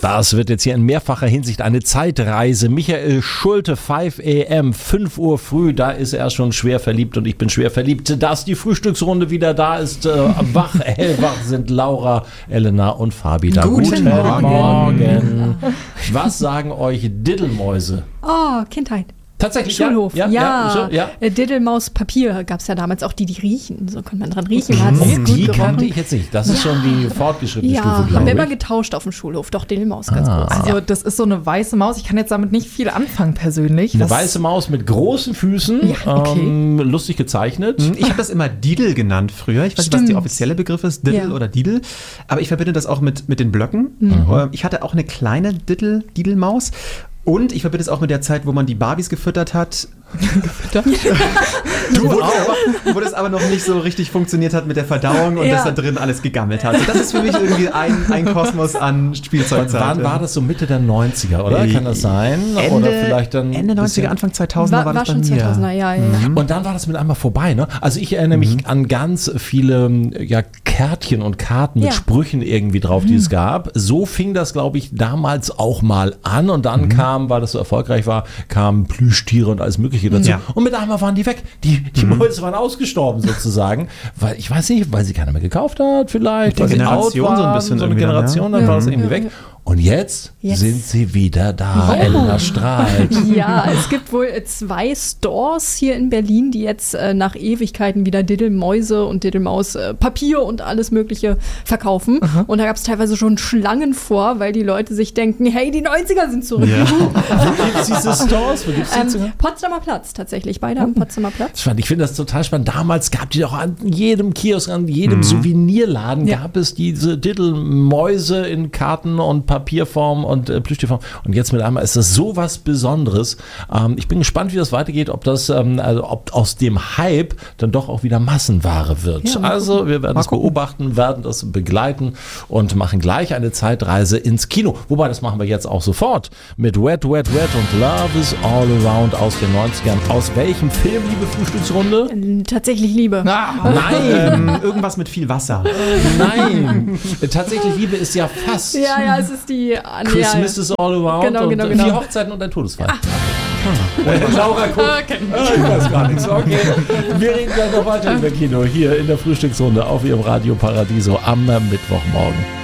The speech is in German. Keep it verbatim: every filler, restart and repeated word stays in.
Das wird jetzt hier in mehrfacher Hinsicht eine Zeitreise. Michael Schulte, fünf a m, fünf Uhr früh, da ist er schon schwer verliebt und ich bin schwer verliebt. Dass die Frühstücksrunde wieder da ist, äh, wach, hellwach sind Laura, Elena und Fabi da. Guten, Guten Morgen. Morgen. Was sagen euch Diddelmäuse? Oh, Kindheit. Tatsächlich, Schulhof, ja. ja. ja, ja, ja. Diddelmaus Papier gab es ja damals auch, die, die riechen. So konnte man dran riechen. Hat Oh, es gut die gerochen. kannte ich jetzt nicht. Das ist schon die fortgeschrittene Ja, Stufe, haben glaube wir ich. immer getauscht auf dem Schulhof. Doch, Diddelmaus ganz Ah. groß. Also das ist so eine weiße Maus. Ich kann jetzt damit nicht viel anfangen persönlich. Eine Was- weiße Maus mit großen Füßen, Ja, okay. ähm, lustig gezeichnet. Ich habe das immer Didel genannt früher. Ich weiß nicht, was Stimmt. der offizielle Begriff ist, Diddle Ja. oder Didel. Aber ich verbinde das auch mit, mit den Blöcken. Mhm. Ich hatte auch eine kleine Diddle, Didelmaus. Und ich verbinde es auch mit der Zeit, wo man die Barbies gefüttert hat. Gefüttert? Du wo, aber, wo das aber noch nicht so richtig funktioniert hat mit der Verdauung und Ja. dass da drin alles gegammelt hat. Also das ist für mich irgendwie ein, ein Kosmos an Spielzeugzeit. Wann war das so Mitte der neunziger, oder? Kann das sein? Ende, oder vielleicht dann Ende neunziger, Anfang zweitausender war, War, war das bei schon mir. zweitausender, ja, ja. ja. Und dann war das mit einmal vorbei, ne? Also ich erinnere mich an ganz viele ja, Kärtchen und Karten mit Ja. Sprüchen irgendwie drauf, die es gab. So fing das, glaube ich, damals auch mal an und dann kam, weil das so erfolgreich war, kamen Plüschtiere und alles Mögliche dazu. Ja. Und mit einmal waren die weg. Die, die Mäuse waren ausgestorben sozusagen, weil ich weiß nicht, weil sie keiner mehr gekauft hat vielleicht, Mit der weil sie Generation out so ein waren, bisschen so eine irgendwie dann, Generation, dann ja. war das irgendwie Ja, weg. ja. Und jetzt, Jetzt. sind sie wieder da. Oh. Elena strahlt. Ja, es gibt wohl äh, zwei Stores hier in Berlin, die jetzt äh, nach Ewigkeiten wieder Diddelmäuse und Diddelmaus äh, Papier und alles Mögliche verkaufen. Und da gab es teilweise schon Schlangen vor, weil die Leute sich denken, hey, die neunziger sind zurück. Ja. Wo gibt es diese Stores? Wo gibt's die sogar? Ähm, Potsdamer Platz tatsächlich, beide am Potsdamer Platz. Spannend. Ich finde das total spannend. Damals gab die doch an jedem Kiosk, an jedem Souvenirladen Ja. gab es diese Diddelmäuse in Karten- und Papierform und äh, Plüschtierform. Und jetzt mit einmal ist das so was Besonderes. Ähm, ich bin gespannt, wie das weitergeht, ob das, ähm, also ob aus dem Hype dann doch auch wieder Massenware wird. Ja, mal also wir werden es beobachten, werden das begleiten und machen gleich eine Zeitreise ins Kino. Wobei, das machen wir jetzt auch sofort mit Wet, Wet, Wet und Love is All Around aus den neunzigern. Aus welchem Film, liebe Frühstücksrunde? Äh, Tatsächlich Liebe. Nein, Ähm, irgendwas mit viel Wasser. nein. Tatsächlich Liebe ist ja fast Ja, ja, es ist die ah, nee, Christmas ja. is All Around Genau, und genau, äh, genau. vier Hochzeiten und ein Todesfall. Äh, Laura guckt. Ah, ich weiß gar nichts. Okay. Wir reden gleich noch weiter über Kino hier in der Frühstücksrunde auf Ihrem Radio Paradiso am Mittwochmorgen.